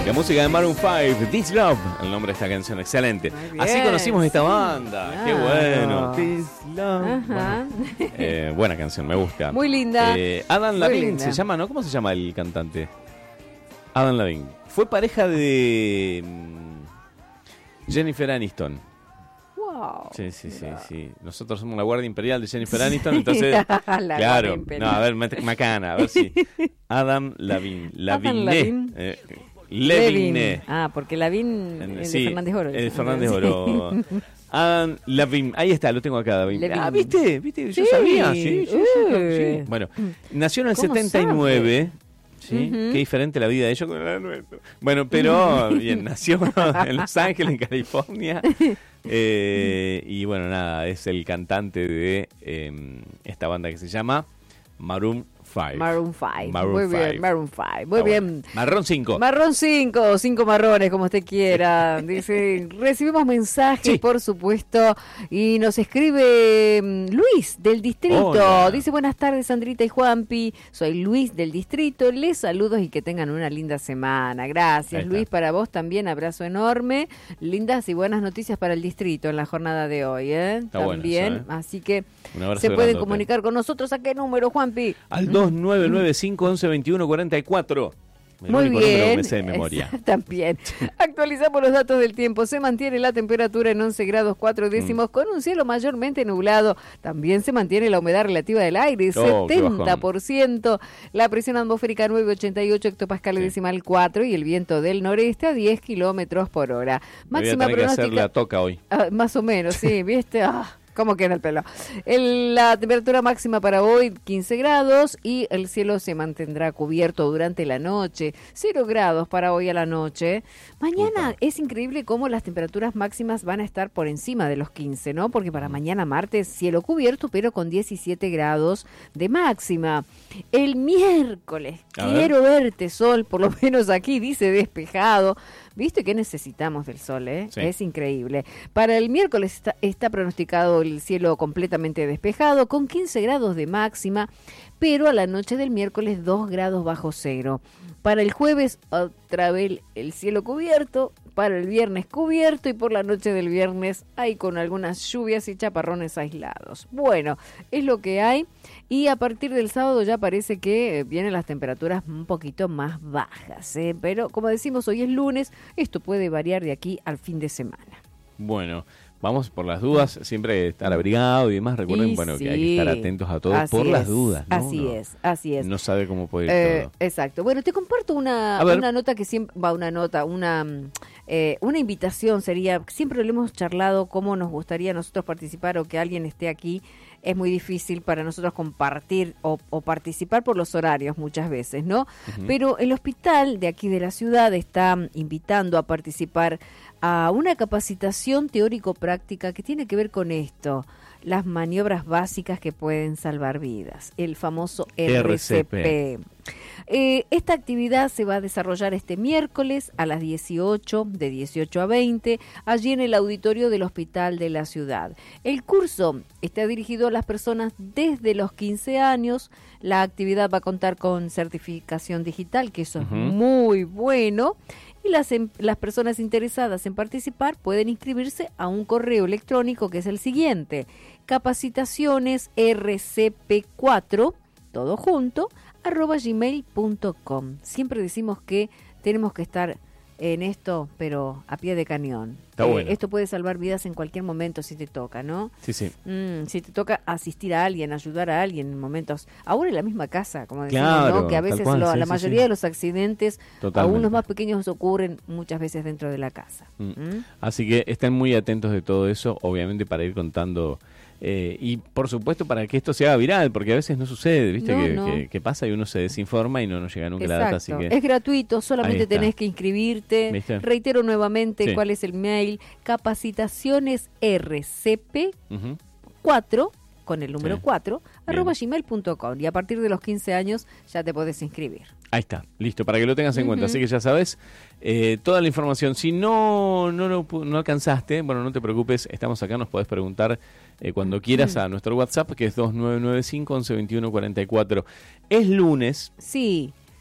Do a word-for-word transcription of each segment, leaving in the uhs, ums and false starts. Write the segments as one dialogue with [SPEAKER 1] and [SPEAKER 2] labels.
[SPEAKER 1] La música de Maroon cinco, This Love, el nombre de esta canción, excelente. Así conocimos esta banda,
[SPEAKER 2] claro.
[SPEAKER 1] Qué bueno. This Love.
[SPEAKER 2] Ajá.
[SPEAKER 1] Bueno, eh, buena canción, me gusta.
[SPEAKER 2] Muy linda.
[SPEAKER 1] Eh, Adam
[SPEAKER 2] Muy
[SPEAKER 1] Levine
[SPEAKER 2] linda.
[SPEAKER 1] se llama, ¿no? ¿Cómo se llama el cantante? Adam Levine. Fue pareja de mm, Jennifer Aniston.
[SPEAKER 2] Wow.
[SPEAKER 1] Sí, sí, sí,
[SPEAKER 2] Mira.
[SPEAKER 1] sí. Nosotros somos la Guardia Imperial de Jennifer Aniston, entonces,
[SPEAKER 2] La
[SPEAKER 1] claro.
[SPEAKER 2] Guardia Imperial.
[SPEAKER 1] No, a ver, mete- macana, a ver si. Adam Levine.
[SPEAKER 2] Adam
[SPEAKER 1] Lavigne.
[SPEAKER 2] Levine.
[SPEAKER 1] Eh, Levine.
[SPEAKER 2] Ah, porque Lavín
[SPEAKER 1] En-
[SPEAKER 2] es
[SPEAKER 1] sí,
[SPEAKER 2] de Fernández Oro.
[SPEAKER 1] el Fernández
[SPEAKER 2] Sí.
[SPEAKER 1] Oro. Adam Levine. Ahí está, lo tengo acá, David.
[SPEAKER 2] Levine.
[SPEAKER 1] Ah, ¿viste? ¿Viste? Yo
[SPEAKER 2] Sí.
[SPEAKER 1] sabía. Sí, sí, sí, sí,
[SPEAKER 2] Eh.
[SPEAKER 1] sí. Bueno, nació en el
[SPEAKER 2] ¿Cómo
[SPEAKER 1] setenta y nueve. Sí,
[SPEAKER 2] Ujú.
[SPEAKER 1] qué diferente la vida de ellos con la nuestra. Bueno, pero bien, nació en Los Ángeles, en California. Eh, y bueno, nada, es el cantante de eh, esta banda que se llama Maroon cinco.
[SPEAKER 2] Maroon cinco.
[SPEAKER 1] Maroon
[SPEAKER 2] Muy
[SPEAKER 1] cinco.
[SPEAKER 2] bien, Maroon cinco. Muy
[SPEAKER 1] Está
[SPEAKER 2] bien.
[SPEAKER 1] bueno. Marrón cinco.
[SPEAKER 2] Marrón cinco, cinco marrones, como usted quiera. Dice, recibimos mensajes,
[SPEAKER 1] Sí.
[SPEAKER 2] por supuesto, y nos escribe mm, Luis del Distrito.
[SPEAKER 1] Hola.
[SPEAKER 2] Dice, buenas tardes, Sandrita y Juanpi. Soy Luis del Distrito. Les saludos y que tengan una linda semana.
[SPEAKER 1] Ahí
[SPEAKER 2] Gracias,
[SPEAKER 1] está.
[SPEAKER 2] Luis. Para vos también, abrazo enorme. Lindas y buenas noticias para el Distrito en la jornada de hoy, ¿eh?
[SPEAKER 1] Está bueno
[SPEAKER 2] También,
[SPEAKER 1] eso, ¿eh?
[SPEAKER 2] así que
[SPEAKER 1] Un abrazo
[SPEAKER 2] se pueden
[SPEAKER 1] grandote.
[SPEAKER 2] comunicar con nosotros. ¿A qué número, Juanpi?
[SPEAKER 1] Al dos nueve nueve cinco once veintiuno cuarenta y cuatro. El
[SPEAKER 2] Muy
[SPEAKER 1] único número que
[SPEAKER 2] bien.
[SPEAKER 1] me sé de memoria.
[SPEAKER 2] También. Actualizamos los datos del tiempo. Se mantiene la temperatura en once grados cuatro décimos
[SPEAKER 1] Mm.
[SPEAKER 2] con un cielo mayormente nublado. También se mantiene la humedad relativa del aire,
[SPEAKER 1] Oh, qué
[SPEAKER 2] setenta por ciento. La presión atmosférica nueve ochenta y ocho hectopascales
[SPEAKER 1] Sí.
[SPEAKER 2] decimal cuatro y el viento del noreste a diez kilómetros por hora.
[SPEAKER 1] Me voy a
[SPEAKER 2] Máxima
[SPEAKER 1] tener que hacer
[SPEAKER 2] pronóstica.
[SPEAKER 1] la toca hoy.
[SPEAKER 2] Ah, más o menos, sí, ¿viste? Ah, ¿cómo queda el pelo? El- la temperatura máxima para hoy, quince grados, y el cielo se mantendrá cubierto durante la noche. cero grados para hoy a la noche. Mañana
[SPEAKER 1] Upa.
[SPEAKER 2] es increíble cómo las temperaturas máximas van a estar por encima de los quince, ¿no? Porque para mañana martes, cielo cubierto, pero con diecisiete grados de máxima. El miércoles,
[SPEAKER 1] A ver.
[SPEAKER 2] quiero verte, sol, por lo menos aquí dice despejado. ¿Viste que necesitamos del sol, eh?
[SPEAKER 1] Sí.
[SPEAKER 2] Es increíble. Para el miércoles está, está pronosticado el cielo completamente despejado, con quince grados de máxima, pero a la noche del miércoles dos grados bajo cero. Para el jueves, otra vez el cielo cubierto, para el viernes cubierto y por la noche del viernes hay con algunas lluvias y chaparrones aislados. Bueno, es lo que hay y a partir del sábado ya parece que eh, vienen las temperaturas un poquito más bajas, ¿eh? Pero como decimos, hoy es lunes, esto puede variar de aquí al fin de semana.
[SPEAKER 1] Bueno, vamos por las dudas, siempre estar abrigado y demás. Recuerden,
[SPEAKER 2] Y
[SPEAKER 1] bueno,
[SPEAKER 2] sí.
[SPEAKER 1] que hay que estar atentos a todo
[SPEAKER 2] Así
[SPEAKER 1] por las
[SPEAKER 2] es,
[SPEAKER 1] dudas, ¿no?
[SPEAKER 2] Así
[SPEAKER 1] No-
[SPEAKER 2] es, así es.
[SPEAKER 1] No sabe cómo puede ir
[SPEAKER 2] Eh,
[SPEAKER 1] todo.
[SPEAKER 2] exacto. Bueno, te comparto una,
[SPEAKER 1] A ver.
[SPEAKER 2] una nota que siempre, va, una nota, una, mm, eh, una invitación sería, siempre lo hemos charlado, cómo nos gustaría a nosotros participar o que alguien esté aquí. Es muy difícil para nosotros compartir o, o participar por los horarios muchas veces, ¿no?
[SPEAKER 1] Ujú.
[SPEAKER 2] Pero el hospital de aquí de la ciudad está mm, invitando a participar a una capacitación teórico-práctica que tiene que ver con esto, las maniobras básicas que pueden salvar vidas, el famoso R C P. Eh, esta actividad se va a desarrollar este miércoles a las dieciocho, de dieciocho a veinte, allí en el auditorio del Hospital de la Ciudad. El curso está dirigido a las personas desde los quince años. La actividad va a contar con certificación digital, que eso
[SPEAKER 1] Ujú.
[SPEAKER 2] es muy bueno. Y las, em- las personas interesadas en participar pueden inscribirse a un correo electrónico que es el siguiente: capacitaciones R C P cuatro, todo junto, arroba gmail punto com. Siempre decimos que tenemos que estar en esto, pero a pie de cañón.
[SPEAKER 1] Está bueno.
[SPEAKER 2] Esto puede salvar vidas en cualquier momento si te toca, ¿no?
[SPEAKER 1] Sí, sí.
[SPEAKER 2] Mm, si te toca asistir a alguien, ayudar a alguien en momentos, aún en la misma casa, como decimos,
[SPEAKER 1] Claro,
[SPEAKER 2] ¿no? Que a
[SPEAKER 1] tal
[SPEAKER 2] veces
[SPEAKER 1] cual,
[SPEAKER 2] lo-
[SPEAKER 1] sí,
[SPEAKER 2] la
[SPEAKER 1] sí,
[SPEAKER 2] mayoría
[SPEAKER 1] sí.
[SPEAKER 2] de los accidentes,
[SPEAKER 1] Totalmente.
[SPEAKER 2] aún los más pequeños, ocurren muchas veces dentro de la casa.
[SPEAKER 1] Mm.
[SPEAKER 2] ¿Mm?
[SPEAKER 1] Así que estén muy atentos de todo eso, obviamente para ir contando eh, y por supuesto para que esto se haga viral, porque a veces no sucede, ¿viste?
[SPEAKER 2] No,
[SPEAKER 1] que,
[SPEAKER 2] no.
[SPEAKER 1] que- que pasa y uno se desinforma y no nos llega nunca la data, así
[SPEAKER 2] Exacto.
[SPEAKER 1] que
[SPEAKER 2] Es gratuito,
[SPEAKER 1] Ahí
[SPEAKER 2] solamente
[SPEAKER 1] está.
[SPEAKER 2] tenés que inscribirte.
[SPEAKER 1] ¿Viste?
[SPEAKER 2] Reitero nuevamente
[SPEAKER 1] Sí.
[SPEAKER 2] cuál es el mail: capacitaciones R C P
[SPEAKER 1] ujú.
[SPEAKER 2] cuatro, con el número
[SPEAKER 1] Sí.
[SPEAKER 2] cuatro,
[SPEAKER 1] Bien.
[SPEAKER 2] arroba gmail punto com, y a partir de los quince años ya te podés inscribir.
[SPEAKER 1] Ahí está, listo, para que lo tengas en cuenta.
[SPEAKER 2] Ujú.
[SPEAKER 1] Así que ya sabes, eh, toda la información. Si no, no, lo pu- no alcanzaste, bueno, no te preocupes, estamos acá, nos podés preguntar eh, cuando quieras a nuestro WhatsApp, que es dos nueve nueve cinco once veintiuno cuarenta y cuatro. Es lunes,
[SPEAKER 2] Sí,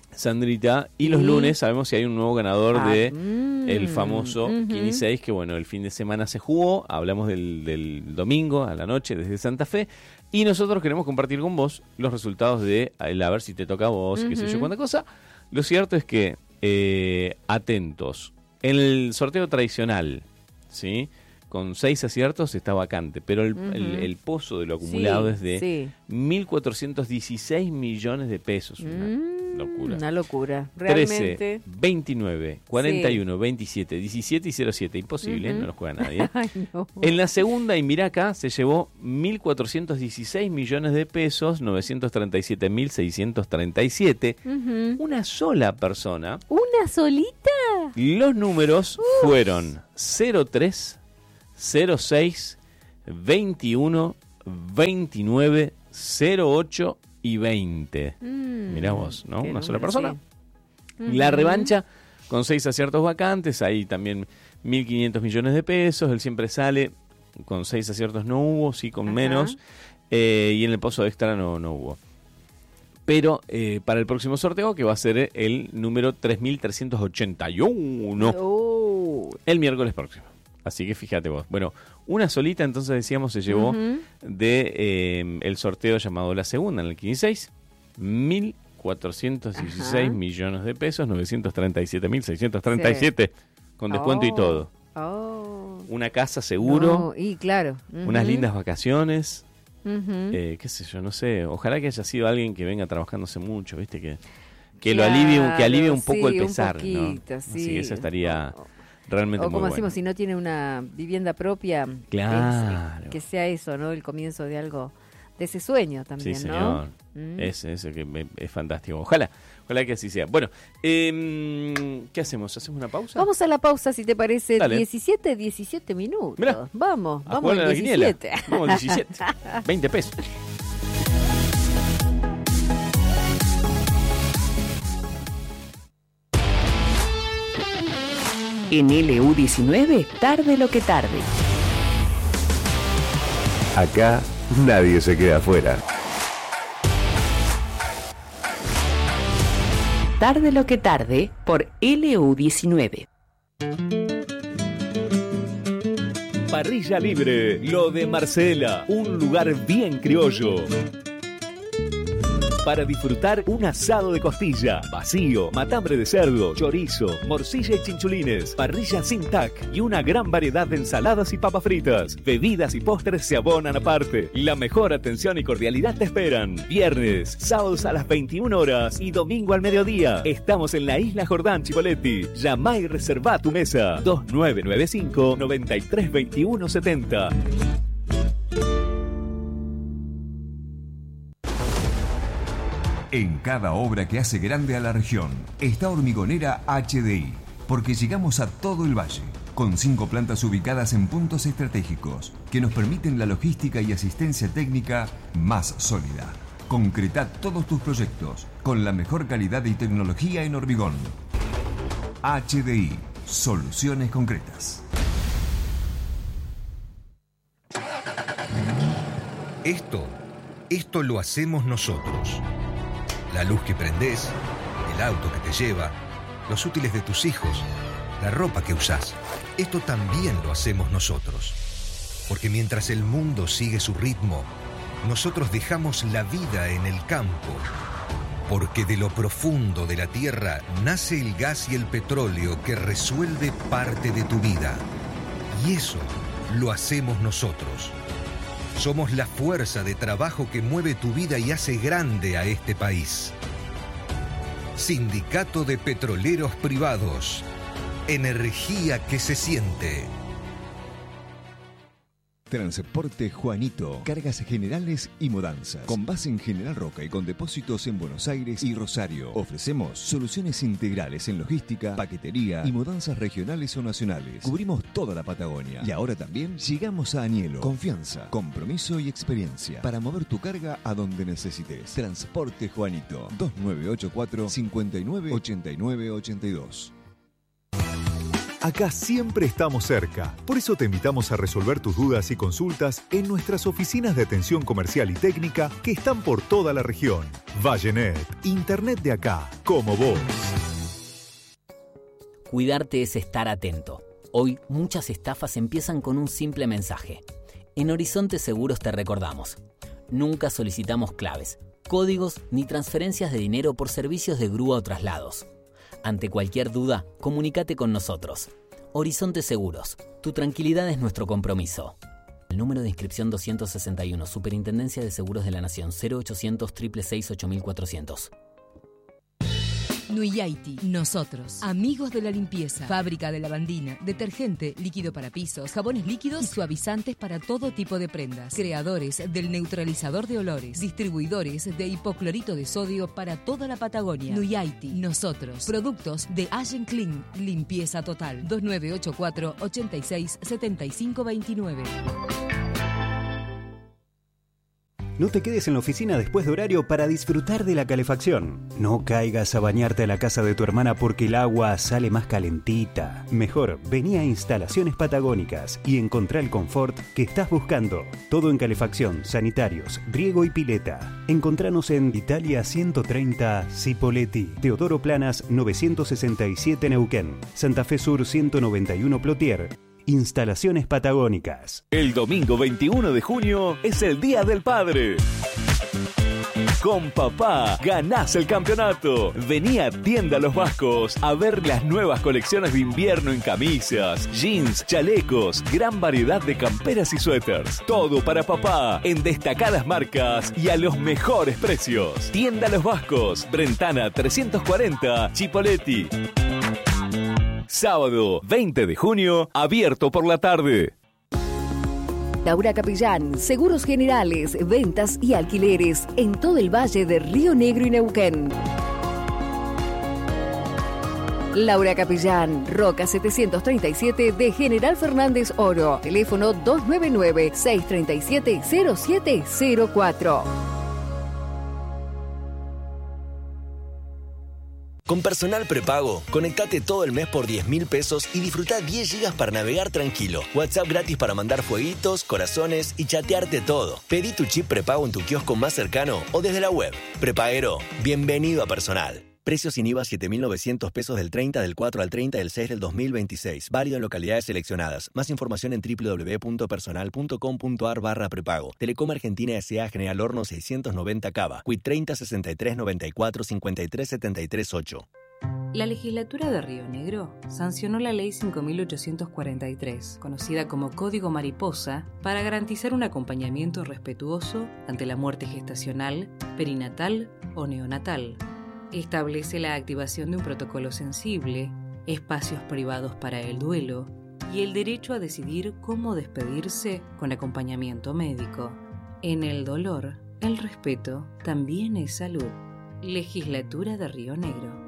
[SPEAKER 1] Sandrita, y los
[SPEAKER 2] ¿Sí?
[SPEAKER 1] lunes sabemos si hay un nuevo ganador
[SPEAKER 2] Ah,
[SPEAKER 1] de
[SPEAKER 2] mm,
[SPEAKER 1] el famoso
[SPEAKER 2] ujú.
[SPEAKER 1] Kini seis, que bueno, el fin de semana se jugó, hablamos del, del domingo a la noche desde Santa Fe, y nosotros queremos compartir con vos los resultados de el a ver si te toca a vos, uh-huh. qué sé yo, cuánta cosa. Lo cierto es que, eh, atentos, en el sorteo tradicional, ¿sí?, con seis aciertos está vacante, pero el, uh-huh. el, el pozo de lo acumulado
[SPEAKER 2] sí,
[SPEAKER 1] es de
[SPEAKER 2] sí.
[SPEAKER 1] mil cuatrocientos dieciséis millones de pesos. Una
[SPEAKER 2] mm,
[SPEAKER 1] locura.
[SPEAKER 2] Una locura, realmente.
[SPEAKER 1] trece, veintinueve, cuarenta y uno, sí. veintisiete, diecisiete y cero siete. Imposible, uh-huh. no los juega nadie.
[SPEAKER 2] Ay, no.
[SPEAKER 1] En la segunda, y mirá acá, se llevó mil cuatrocientos dieciséis millones de pesos, novecientos treinta y siete mil seiscientos treinta y siete. Uh-huh. Una sola persona.
[SPEAKER 2] ¿Una solita?
[SPEAKER 1] Los números Uf. fueron cero tres, cero seis, veintiuno, veintinueve, cero ocho y veinte. Mm, Mirá vos, ¿no? Una sola persona. Sí. Uh-huh. La revancha con seis aciertos vacantes, ahí también mil quinientos millones de pesos. Él siempre sale, con seis aciertos no hubo, sí con Ajá. menos. Eh, y en el pozo extra no, no hubo. Pero eh, para el próximo sorteo, que va a ser el número tres mil trescientos ochenta y uno, oh. el miércoles próximo. Así que fíjate vos. Bueno, una solita entonces decíamos se llevó uh-huh. de eh, el sorteo llamado La Segunda en el quince seis, mil cuatrocientos dieciséis uh-huh. millones de pesos, novecientos treinta y siete mil seiscientos treinta y siete sí. con descuento oh. y todo.
[SPEAKER 2] Oh.
[SPEAKER 1] Una casa seguro.
[SPEAKER 2] No, y claro. Uh-huh.
[SPEAKER 1] Unas lindas vacaciones.
[SPEAKER 2] Uh-huh.
[SPEAKER 1] Eh, qué sé yo, no sé. Ojalá que haya sido alguien que venga trabajándose mucho, ¿viste? Que, que claro, lo alivie, que alivie un poco
[SPEAKER 2] sí,
[SPEAKER 1] el pesar,
[SPEAKER 2] un poquito,
[SPEAKER 1] ¿no?
[SPEAKER 2] sí.
[SPEAKER 1] Así que eso estaría... Oh. Realmente
[SPEAKER 2] o como
[SPEAKER 1] muy
[SPEAKER 2] decimos,
[SPEAKER 1] bueno.
[SPEAKER 2] Si no tiene una vivienda propia,
[SPEAKER 1] claro.
[SPEAKER 2] es, que sea eso, ¿no? El comienzo de algo, de ese sueño también,
[SPEAKER 1] sí,
[SPEAKER 2] ¿no?
[SPEAKER 1] Señor. Mm. Ese, ese que me, es fantástico. Ojalá, ojalá que así sea. Bueno, eh, ¿qué hacemos? ¿Hacemos una pausa?
[SPEAKER 2] Vamos a la pausa, si te parece.
[SPEAKER 1] Dale.
[SPEAKER 2] diecisiete, diecisiete minutos.
[SPEAKER 1] Mirá,
[SPEAKER 2] vamos,
[SPEAKER 1] a
[SPEAKER 2] vamos al diecisiete.
[SPEAKER 1] Vamos al diecisiete. veinte pesos.
[SPEAKER 3] En L U diecinueve, tarde lo que tarde.
[SPEAKER 4] Acá nadie se queda afuera.
[SPEAKER 3] Tarde lo que tarde por L U diecinueve.
[SPEAKER 5] Parrilla Libre, lo de Marcela, un lugar bien criollo. Para disfrutar un asado de costilla, vacío, matambre de cerdo, chorizo, morcilla y chinchulines, parrilla sin tac y una gran variedad de ensaladas y papas fritas. Bebidas y postres se abonan aparte. La mejor atención y cordialidad te esperan. Viernes, sábados a las veintiuna horas y domingo al mediodía. Estamos en la Isla Jordán, Chipoletti. Llama y reserva tu mesa. dos nueve nueve cinco, nueve tres dos uno siete cero.
[SPEAKER 6] En cada obra que hace grande a la región está Hormigonera H D I, porque llegamos a todo el valle, con cinco plantas ubicadas en puntos estratégicos que nos permiten la logística y asistencia técnica más sólida. Concreta todos tus proyectos con la mejor calidad y tecnología en hormigón. H D I, soluciones concretas.
[SPEAKER 7] Esto, esto lo hacemos nosotros. La luz que prendés, el auto que te lleva, los útiles de tus hijos, la ropa que usás. Esto también lo hacemos nosotros. Porque mientras el mundo sigue su ritmo, nosotros dejamos la vida en el campo. Porque de lo profundo de la tierra nace el gas y el petróleo que resuelve parte de tu vida. Y eso lo hacemos nosotros. Somos la fuerza de trabajo que mueve tu vida y hace grande a este país. Sindicato de Petroleros Privados. Energía que se siente.
[SPEAKER 8] Transporte Juanito, cargas generales y mudanzas. Con base en General Roca y con depósitos en Buenos Aires y Rosario. Ofrecemos soluciones integrales en logística, paquetería y mudanzas regionales o nacionales. Cubrimos toda la Patagonia. Y ahora también llegamos a Añelo. Confianza, compromiso y experiencia para mover tu carga a donde necesites. Transporte Juanito, dos nueve ocho cuatro, cinco nueve, ocho nueve ocho dos.
[SPEAKER 9] Acá siempre estamos cerca. Por eso te invitamos a resolver tus dudas y consultas en nuestras oficinas de atención comercial y técnica que están por toda la región. Vallenet, Internet de acá, como vos.
[SPEAKER 10] Cuidarte es estar atento. Hoy muchas estafas empiezan con un simple mensaje. En Horizonte Seguros te recordamos. Nunca solicitamos claves, códigos ni transferencias de dinero por servicios de grúa o traslados. Ante cualquier duda, comunícate con nosotros. Horizonte Seguros, tu tranquilidad es nuestro compromiso. El número de inscripción doscientos sesenta y uno, Superintendencia de Seguros de la Nación, cero ochocientos, seiscientos sesenta y seis, ocho mil cuatrocientos.
[SPEAKER 11] Nuyaiti, nosotros, amigos de la limpieza, fábrica de lavandina, detergente, líquido para pisos, jabones líquidos y suavizantes para todo tipo de prendas, creadores del neutralizador de olores, distribuidores de hipoclorito de sodio para toda la Patagonia. Nuyaiti, nosotros, productos de Allen Clean, limpieza total, dos nueve ocho cuatro, ochenta y seis, setenta y cinco veintinueve.
[SPEAKER 12] No te quedes en la oficina después de horario para disfrutar de la calefacción. No caigas a bañarte a la casa de tu hermana porque el agua sale más calentita. Mejor, vení a Instalaciones Patagónicas y encontrá el confort que estás buscando. Todo en calefacción, sanitarios, riego y pileta. Encontranos en Italia ciento treinta Cipolletti, Teodoro Planas novecientos sesenta y siete Neuquén, Santa Fe Sur ciento noventa y uno Plotier. Instalaciones Patagónicas.
[SPEAKER 5] El domingo veintiuno de junio es el Día del Padre. Con papá ganás el campeonato. Vení a Tienda Los Vascos a ver las nuevas colecciones de invierno en camisas, jeans, chalecos, gran variedad de camperas y suéteres. Todo para papá en destacadas marcas y a los mejores precios. Tienda Los Vascos, Brentana trescientos cuarenta, Chipolletti. Sábado veinte de junio, abierto por la tarde.
[SPEAKER 13] Laura Capellán, Seguros Generales, Ventas y Alquileres en todo el Valle de Río Negro y Neuquén. Laura Capellán, Roca setecientos treinta y siete de General Fernández Oro. Teléfono dos nueve nueve, seis tres siete, cero siete cero cuatro.
[SPEAKER 14] Con Personal Prepago, conectate todo el mes por diez mil pesos y disfruta diez gigas para navegar tranquilo. WhatsApp gratis para mandar fueguitos, corazones y chatearte todo. Pedí tu chip prepago en tu kiosco más cercano o desde la web. Prepaguero, bienvenido a Personal. Precios sin I V A siete mil novecientos pesos del treinta del cuatro al treinta del seis del dos mil veintiséis. Válido en localidades seleccionadas. Más información en doble u doble u doble u punto personal punto com punto a r barra prepago. Telecom Argentina S A General Horno seiscientos noventa Cava. Quit treinta sesenta y tres noventa y cuatro cincuenta y tres setenta y tres ocho.
[SPEAKER 15] La legislatura de Río Negro sancionó la Ley cinco mil ochocientos cuarenta y tres, conocida como Código Mariposa, para garantizar un acompañamiento respetuoso ante la muerte gestacional, perinatal o neonatal. Establece la activación de un protocolo sensible, espacios privados para el duelo y el derecho a decidir cómo despedirse con acompañamiento médico. En el dolor, el respeto también es salud. Legislatura de Río Negro.